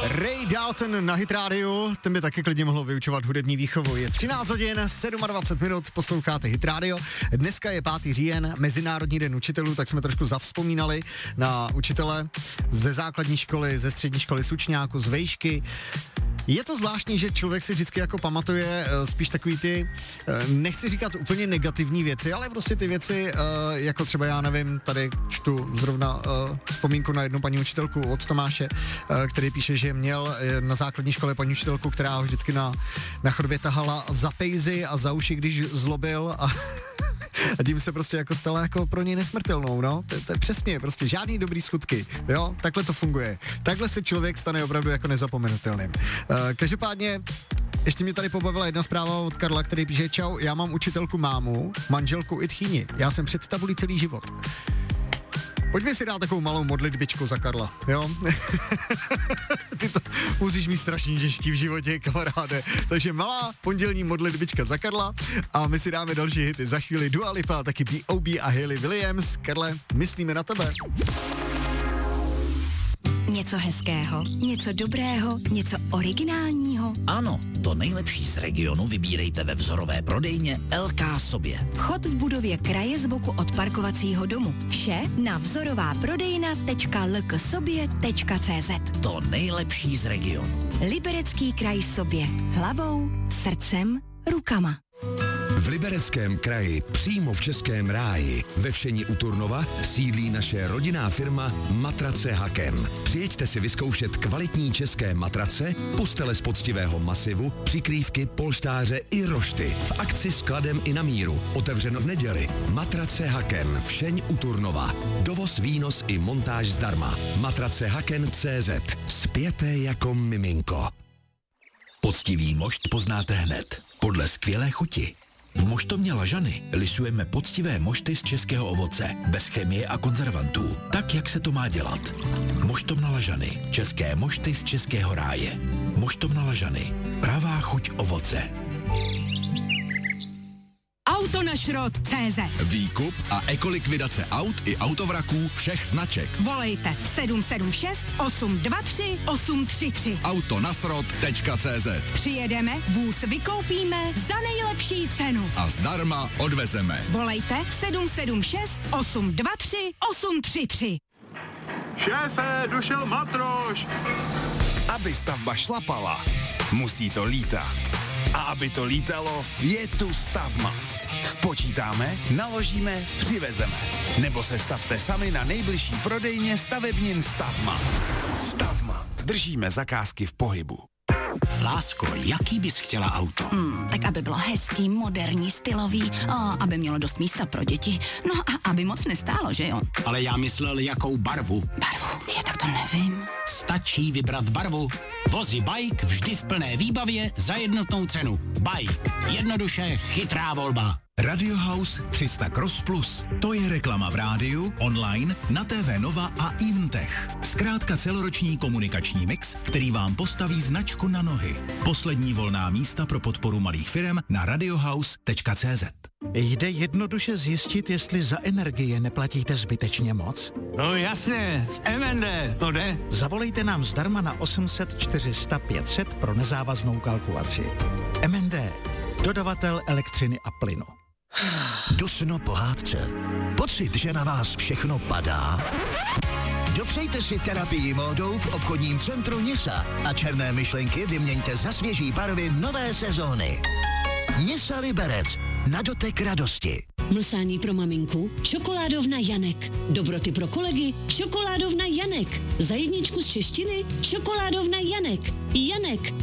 Ray Dalton na Hit Radio, ten by taky klidně mohl vyučovat hudební výchovu. Je 13 hodin, 27 minut, posloucháte Hit Radio. Dneska je 5. říjen, Mezinárodní den učitelů, tak jsme trošku zavzpomínali na učitele ze základní školy, ze střední školy Sučňáku, z Vejšky. Je to zvláštní, že člověk si vždycky jako pamatuje spíš takový ty, nechci říkat úplně negativní věci, ale prostě ty věci, jako třeba já nevím, tady čtu zrovna vzpomínku na jednu paní učitelku od Tomáše, který píše, že měl na základní škole paní učitelku, která ho vždycky na chodbě tahala za pejzy a za uši, když zlobil a tím se prostě jako stala jako pro něj nesmrtelnou, no. To je přesně, prostě žádný dobrý skutky, jo, takhle to funguje. Takhle se člověk stane opravdu jako nezapomenutelným. Každopádně ještě mě tady pobavila jedna zpráva od Karla, který píše: čau, já mám učitelku mámu, manželku i tchýni, já jsem před tabulí celý život. Pojďme si dát takovou malou modlitbičku za Karla, jo? Ty to musíš mít strašně těžký v životě, kamaráde. Takže malá pondělní modlitbička za Karla a my si dáme další hity. Za chvíli Dua Lipa, taky B.O.B. a Hayley Williams. Karle, myslíme na tebe. Něco hezkého, něco dobrého, něco originálního. Ano, to nejlepší z regionu vybírejte ve vzorové prodejně LK Sobě. Vchod v budově kraje z boku od parkovacího domu. Vše na vzorováprodejna.lksobě.cz. To nejlepší z regionu. Liberecký kraj Sobě. Hlavou, srdcem, rukama. V Libereckém kraji, přímo v Českém ráji, ve Všeni u Turnova, sídlí naše rodinná firma Matrace Haken. Přijeďte si vyzkoušet kvalitní české matrace, postele z poctivého masivu, přikrývky, polštáře i rošty. V akci s kladem i na míru. Otevřeno v neděli. Matrace Haken, Všeň u Turnova. Dovoz, výnos i montáž zdarma. Matracehaken.cz. Spěté jako miminko. Poctivý mošt poznáte hned. Podle skvělé chuti. V moštovně Lažany lisujeme poctivé mošty z českého ovoce, bez chemie a konzervantů, tak, jak se to má dělat. Moštovna Lažany, české mošty z českého ráje. Moštovna Lažany, pravá chuť ovoce. Autonašrot.cz. Výkup a ekolikvidace aut i autovraků všech značek. Volejte 776 823 833. Autonasrot.cz. Přijedeme, vůz vykoupíme za nejlepší cenu. A zdarma odvezeme. Volejte 776 823 833. Šéfe, došel matroš! Aby stavba šlapala, musí to lítat. A aby to lítalo, je tu Stavmat. Spočítáme, naložíme, přivezeme. Nebo se stavte sami na nejbližší prodejně stavebnin Stavmat. Stavmat. Držíme zakázky v pohybu. Lásko, jaký bys chtěla auto? Tak aby bylo hezký, moderní, stylový, a aby mělo dost místa pro děti. No a aby moc nestálo, že jo? Ale já myslel, jakou barvu. Barvu, tak to nevím. Stačí vybrat barvu. Vozi Bike vždy v plné výbavě za jednotnou cenu. Bike. Jednoduše chytrá volba. Radio House 300 Cross Plus. To je reklama v rádiu, online, na TV Nova a Eventech. Zkrátka celoroční komunikační mix, který vám postaví značku na nohy. Poslední volná místa pro podporu malých firem na radiohouse.cz. Jde jednoduše zjistit, jestli za energie neplatíte zbytečně moc? No jasně, z MND, to jde. Zavolejte nám zdarma na 800 400 500 pro nezávaznou kalkulaci. MND, dodavatel elektřiny a plynu. Dusno pohádce. Pocit, že na vás všechno padá? Dopřejte si terapii módou v obchodním centru Nisa a černé myšlenky vyměňte za svěží barvy nové sezóny. Nisa Liberec. Na dotek radosti. Mlsání pro maminku? Čokoládovna Janek. Dobroty pro kolegy? Čokoládovna Janek. Za jedničku z češtiny? Čokoládovna Janek. Janek.